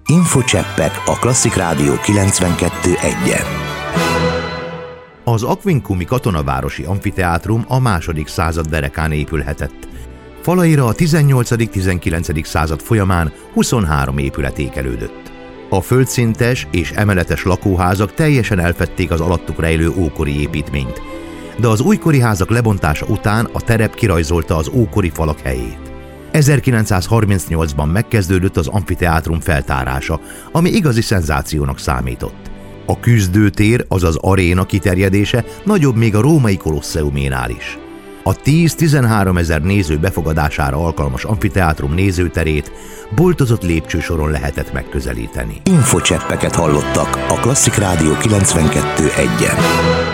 Infocseppek a Klasszik Rádió 92.1-en. Az Aquincumi katonavárosi amfiteátrum a II. Század derekán épülhetett. Falaira a 18.-19. század folyamán 23 épület ékelődött. A földszintes és emeletes lakóházak teljesen elfedték az alattuk rejlő ókori építményt, de az újkori házak lebontása után a terep kirajzolta az ókori falak helyét. 1938-ban megkezdődött az amfiteátrum feltárása, ami igazi szenzációnak számított. A küzdőtér, azaz aréna kiterjedése nagyobb még a római kolosszeuménál is. A 10-13 ezer néző befogadására alkalmas amfiteátrum nézőterét boltozott lépcsősoron lehetett megközelíteni. Infocseppeket hallottak a Klasszik Rádió 92.1-en.